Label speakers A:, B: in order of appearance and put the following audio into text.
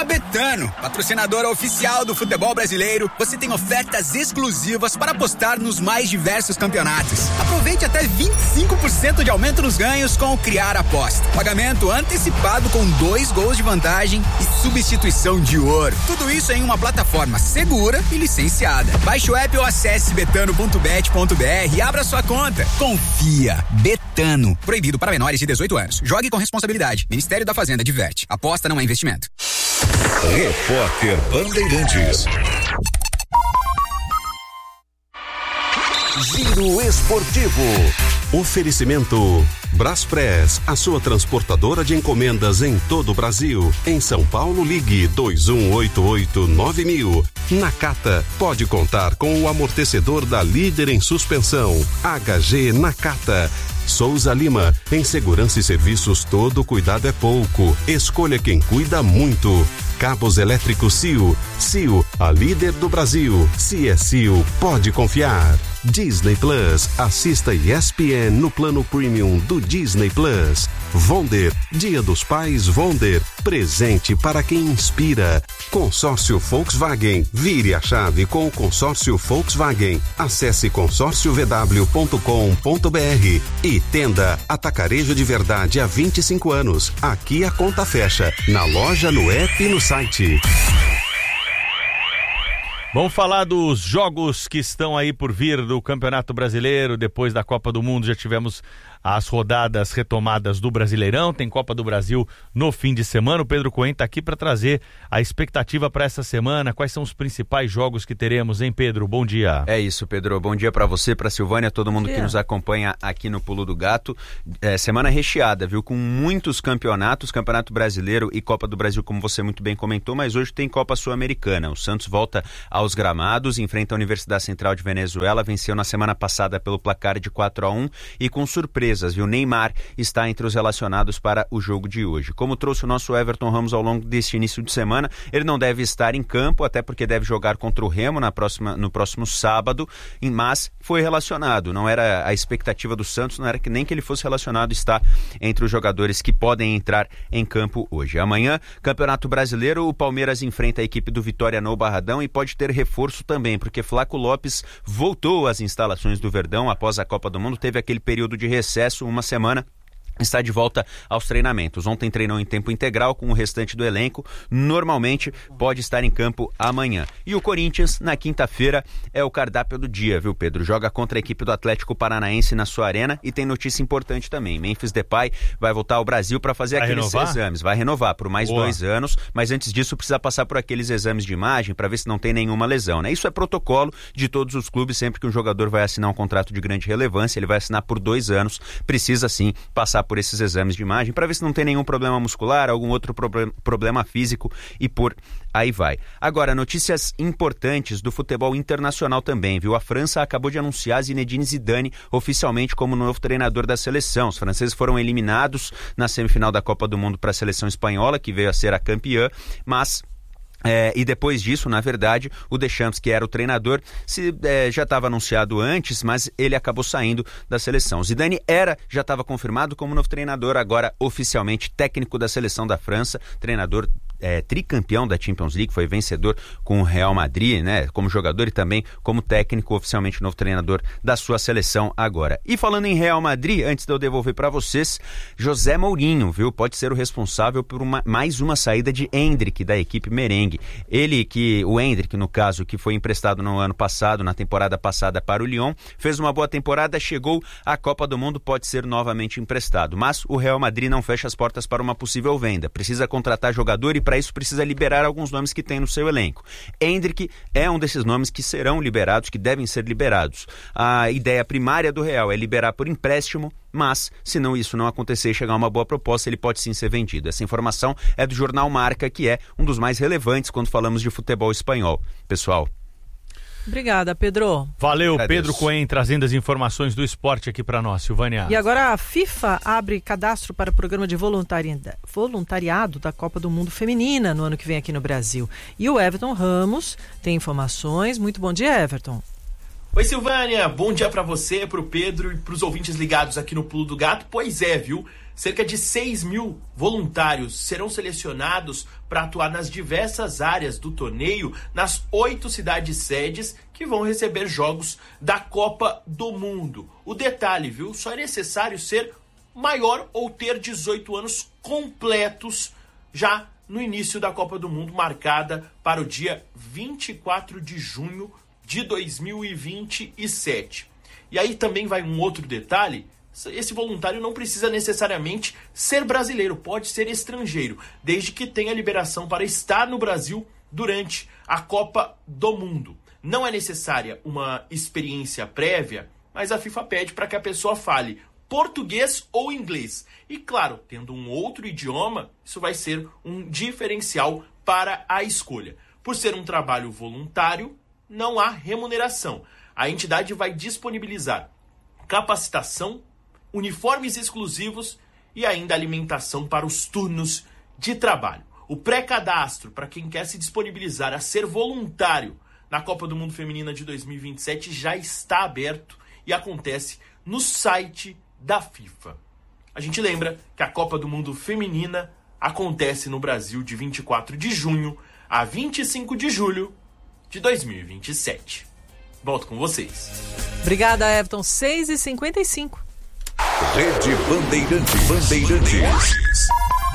A: a Betano, patrocinadora oficial do futebol brasileiro, você tem ofertas exclusivas para apostar nos mais diversos campeonatos. Aproveite até 25% de aumento nos ganhos com o Criar Aposta. Pagamento antecipado com 2 gols de vantagem e substituição de ouro. Tudo isso em uma plataforma segura e licenciada. Baixe o app ou acesse betano.bet.br e abra sua conta. Confia. Betano. Proibido para menores de 18 anos. Jogue com responsabilidade. Ministério da Fazenda diverte. Aposta não é investimento.
B: Repórter Bandeirantes. Giro Esportivo. Oferecimento Braspress, a sua transportadora de encomendas em todo o Brasil. Em São Paulo, ligue 2188-9000. Nakata, pode contar com o amortecedor da líder em suspensão. HG Nakata. Souza Lima, em segurança e serviços todo cuidado é pouco. Escolha quem cuida muito. Cabos elétricos CIO. CIO, a líder do Brasil. Se é CIO, pode confiar. Disney Plus, assista ESPN no plano premium do Disney Plus. Wonder, Dia dos Pais Wonder, presente para quem inspira. Consórcio Volkswagen, vire a chave com o consórcio Volkswagen. Acesse consórciovw.com.br e Tenda Atacarejo de Verdade há 25 anos. Aqui a conta fecha, na loja, no app e no site.
C: Vamos falar dos jogos que estão aí por vir do Campeonato Brasileiro. Depois da Copa do Mundo já tivemos as rodadas retomadas do Brasileirão, tem Copa do Brasil no fim de semana. O Pedro Cohen está aqui para trazer a expectativa para essa semana. Quais são os principais jogos que teremos, hein, Pedro? Bom dia.
D: É isso, Pedro. Bom dia para você, para Silvânia, todo mundo que nos acompanha aqui no Pulo do Gato. Semana recheada, viu? Com muitos campeonatos, Campeonato Brasileiro e Copa do Brasil, como você muito bem comentou, mas hoje tem Copa Sul-Americana. O Santos volta aos gramados, enfrenta a Universidade Central de Venezuela, venceu na semana passada pelo placar de 4-1 e com surpresas, viu? Neymar está entre os relacionados para o jogo de hoje. Como trouxe o nosso Everton Ramos ao longo deste início de semana, ele não deve estar em campo, até porque deve jogar contra o Remo no próximo sábado, mas foi relacionado. Não era a expectativa do Santos, não era que nem que ele fosse relacionado, está entre os jogadores que podem entrar em campo hoje. Amanhã, Campeonato Brasileiro, o Palmeiras enfrenta a equipe do Vitória no Barradão e pode ter reforço também, porque Flaco Lopes voltou às instalações do Verdão após a Copa do Mundo, teve aquele período de recesso, uma semana, está de volta aos treinamentos. Ontem treinou em tempo integral com o restante do elenco, normalmente pode estar em campo amanhã. E o Corinthians, na quinta-feira, é o cardápio do dia, viu, Pedro? Joga contra a equipe do Atlético Paranaense na sua arena e tem notícia importante também. Memphis Depay vai voltar ao Brasil para fazer aqueles exames. Vai renovar por mais 2 anos, mas antes disso precisa passar por aqueles exames de imagem para ver se não tem nenhuma lesão, né? Isso é protocolo de todos os clubes, sempre que um jogador vai assinar um contrato de grande relevância, ele vai assinar por 2 anos, precisa sim passar por esses exames de imagem para ver se não tem nenhum problema muscular, algum outro problema físico e por aí vai. Agora, notícias importantes do futebol internacional também, viu? A França acabou de anunciar Zinedine Zidane oficialmente como novo treinador da seleção. Os franceses foram eliminados na semifinal da Copa do Mundo para a seleção espanhola, que veio a ser a campeã, mas... e depois disso, na verdade, o Deschamps, que era o treinador, já estava anunciado antes, mas ele acabou saindo da seleção. Zidane já estava confirmado como novo treinador, agora oficialmente técnico da seleção da França, treinador tricampeão da Champions League, foi vencedor com o Real Madrid, né, como jogador e também como técnico, oficialmente novo treinador da sua seleção agora. E falando em Real Madrid, antes de eu devolver para vocês, José Mourinho, viu, pode ser o responsável por mais uma saída de Endrick da equipe merengue. O Endrick, no caso, que foi emprestado no ano passado, na temporada passada para o Lyon, fez uma boa temporada, chegou à Copa do Mundo, pode ser novamente emprestado, mas o Real Madrid não fecha as portas para uma possível venda, precisa contratar jogador e para isso precisa liberar alguns nomes que tem no seu elenco. Endrick é um desses nomes que serão liberados, que devem ser liberados. A ideia primária do Real é liberar por empréstimo, mas se isso não acontecer e chegar uma boa proposta, ele pode sim ser vendido. Essa informação é do jornal Marca, que é um dos mais relevantes quando falamos de futebol espanhol. Pessoal,
E: obrigada, Pedro.
C: Valeu, Pedro Cohen, trazendo as informações do esporte aqui para nós, Silvânia.
E: E agora a FIFA abre cadastro para o programa de voluntariado da Copa do Mundo Feminina no ano que vem aqui no Brasil. E o Everton Ramos tem informações. Muito bom dia, Everton.
F: Oi, Silvânia, bom dia pra você, pro Pedro e pros ouvintes ligados aqui no Pulo do Gato. Pois é, viu? Cerca de 6 mil voluntários serão selecionados para atuar nas diversas áreas do torneio, nas 8 cidades sedes que vão receber jogos da Copa do Mundo. O detalhe, viu? Só é necessário ser maior ou ter 18 anos completos já no início da Copa do Mundo, marcada para o dia 24 de junho de 2027. E aí também vai um outro detalhe: esse voluntário não precisa necessariamente ser brasileiro, pode ser estrangeiro, desde que tenha liberação para estar no Brasil durante a Copa do Mundo. Não é necessária uma experiência prévia, mas a FIFA pede para que a pessoa fale português ou inglês. E claro, tendo um outro idioma, isso vai ser um diferencial para a escolha. Por ser um trabalho voluntário, não há remuneração. A entidade vai disponibilizar capacitação, uniformes exclusivos e ainda alimentação para os turnos de trabalho. O pré-cadastro para quem quer se disponibilizar a ser voluntário na Copa do Mundo Feminina de 2027 já está aberto e acontece no site da FIFA. A gente lembra que a Copa do Mundo Feminina acontece no Brasil de 24 de junho a 25 de julho de 2027. Volto com vocês.
E: Obrigada, Everton. 6h55.
G: Rede Bandeirantes.